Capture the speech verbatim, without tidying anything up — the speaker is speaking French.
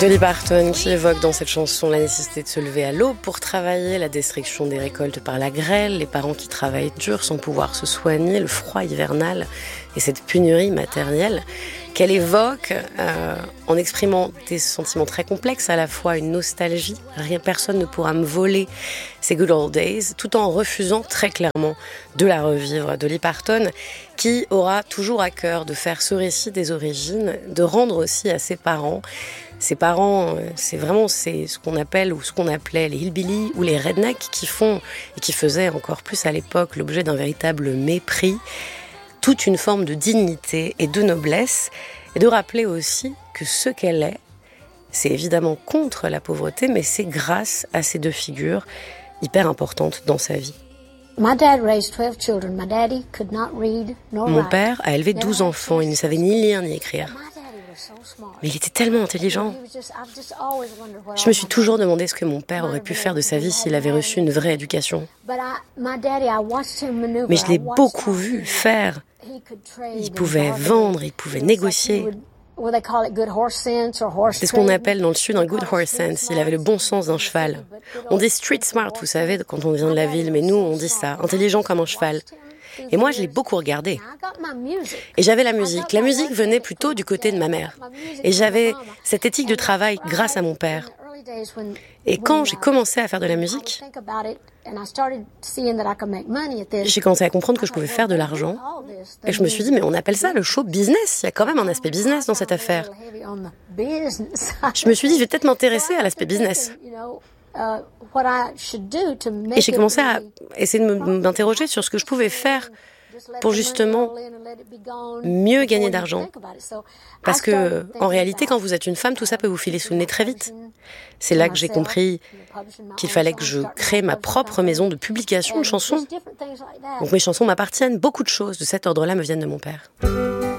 Dolly Parton qui évoque dans cette chanson la nécessité de se lever à l'aube pour travailler, la destruction des récoltes par la grêle, les parents qui travaillent dur sans pouvoir se soigner, le froid hivernal et cette pénurie matérielle qu'elle évoque euh, en exprimant des sentiments très complexes, à la fois une nostalgie, rien, personne ne pourra me voler ces good old days, tout en refusant très clairement de la revivre. Dolly Parton qui aura toujours à cœur de faire ce récit des origines, de rendre aussi à ses parents Ses parents, c'est vraiment c'est ce qu'on appelle ou ce qu'on appelait les hillbillies ou les rednecks qui font et qui faisaient encore plus à l'époque l'objet d'un véritable mépris, toute une forme de dignité et de noblesse, et de rappeler aussi que ce qu'elle est, c'est évidemment contre la pauvreté, mais c'est grâce à ces deux figures hyper importantes dans sa vie. My dad raised twelve children. My daddy could not read nor write. Mon père a élevé douze enfants, il ne savait ni lire ni écrire. Mais il était tellement intelligent. Je me suis toujours demandé ce que mon père aurait pu faire de sa vie s'il avait reçu une vraie éducation. Mais je l'ai beaucoup vu faire. Il pouvait vendre, il pouvait négocier. C'est ce qu'on appelle dans le sud un good horse sense. Il avait le bon sens d'un cheval. On dit street smart, vous savez, quand on vient de la ville, mais nous, on dit ça, intelligent comme un cheval. Et moi, je l'ai beaucoup regardé. Et j'avais la musique. La musique venait plutôt du côté de ma mère. Et j'avais cette éthique de travail grâce à mon père. Et quand j'ai commencé à faire de la musique, j'ai commencé à comprendre que je pouvais faire de l'argent. Et je me suis dit, mais on appelle ça le show business. Il y a quand même un aspect business dans cette affaire. Je me suis dit, je vais peut-être m'intéresser à l'aspect business. Et j'ai commencé à essayer de m'interroger sur ce que je pouvais faire pour justement mieux gagner d'argent. Parce que, en réalité, quand vous êtes une femme, tout ça peut vous filer sous le nez très vite. C'est là que j'ai compris qu'il fallait que je crée ma propre maison de publication de chansons. Donc mes chansons m'appartiennent. Beaucoup de choses de cet ordre-là me viennent de mon père.